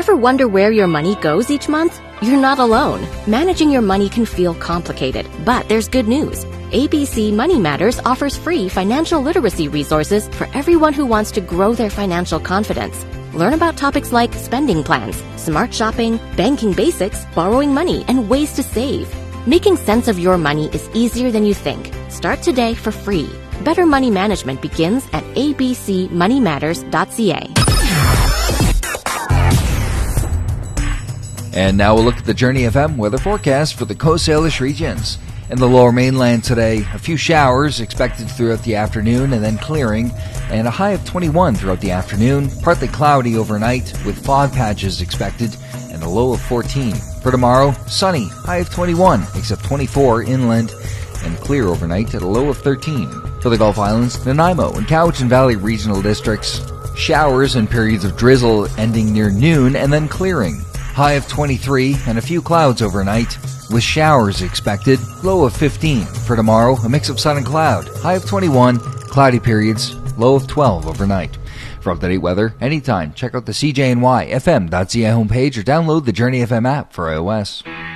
Ever wonder where your money goes each month? You're not alone. Managing your money can feel complicated, but there's good news. ABC Money Matters offers free financial literacy resources for everyone who wants to grow their financial confidence. Learn about topics like spending plans, smart shopping, banking basics, borrowing money, and ways to save. Making sense of your money is easier than you think. Start today for free. Better money management begins at abcmoneymatters.ca. And now we'll look at the Journey FM weather forecast for the Coast Salish regions. In the lower mainland today, a few showers expected throughout the afternoon and then clearing, and a high of 21 throughout the afternoon, partly cloudy overnight with fog patches expected, and a low of 14. For tomorrow, sunny, high of 21, except 24 inland, and clear overnight at a low of 13. For the Gulf Islands, Nanaimo and Cowichan Valley regional districts, showers and periods of drizzle ending near noon and then clearing. High of 23 and a few clouds overnight, with showers expected, low of 15. For tomorrow, a mix of sun and cloud, high of 21, cloudy periods, low of 12 overnight. For up-to-date weather, anytime, check out the CJNYFM.ca homepage or download the Journey FM app for iOS.